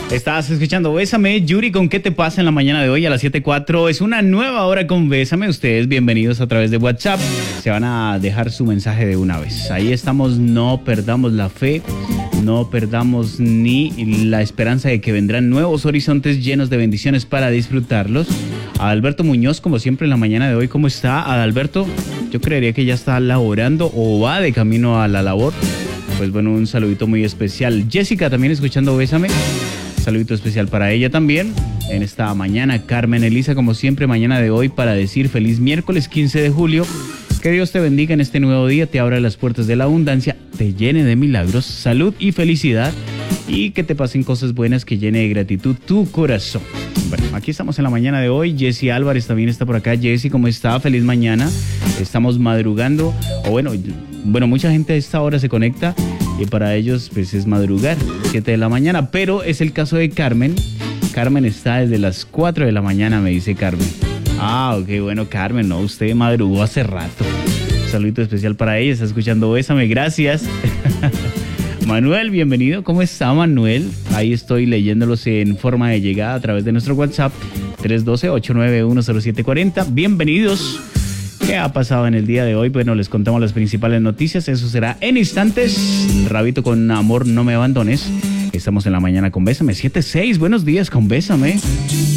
Estás escuchando Bésame, Yuri, ¿con qué te pasa en la mañana de hoy a las 7:04? Es una nueva hora con Bésame. Ustedes bienvenidos a través de WhatsApp. Se van a dejar su mensaje de una vez. Ahí estamos, no perdamos la fe, no perdamos ni la esperanza de que vendrán nuevos horizontes llenos de bendiciones para disfrutarlos. Adalberto Muñoz, como siempre en la mañana de hoy, ¿cómo está Adalberto? Yo creería que ya está laborando o va de camino a la labor. Pues bueno, un saludito muy especial. Jessica también escuchando Bésame. Saludito especial para ella también en esta mañana. Carmen Elisa, como siempre, mañana de hoy para decir feliz miércoles 15 de julio. Que Dios te bendiga en este nuevo día, te abra las puertas de la abundancia, te llene de milagros, salud y felicidad y que te pasen cosas buenas, que llene de gratitud tu corazón. Bueno, aquí estamos en la mañana de hoy. Jessy Álvarez también está por acá. Jessy, ¿cómo está? Feliz mañana. Estamos madrugando. O bueno, mucha gente a esta hora se conecta y para ellos pues es madrugar, 7 de la mañana. Pero es el caso de Carmen. Carmen está desde las 4 de la mañana, me dice Carmen. Ah, ok, bueno, Carmen, no, usted madrugó hace rato. Un saludito especial para ella, está escuchando Bésame, gracias. Manuel, bienvenido, ¿cómo está Manuel? Ahí estoy leyéndolos en forma de llegada a través de nuestro WhatsApp 312-891-0740. Bienvenidos. ¿Qué ha pasado en el día de hoy? Bueno, les contamos las principales noticias, eso será en instantes. Rabito con Amor, no me abandones. Estamos en la mañana con Bésame, 7-6, buenos días con Bésame.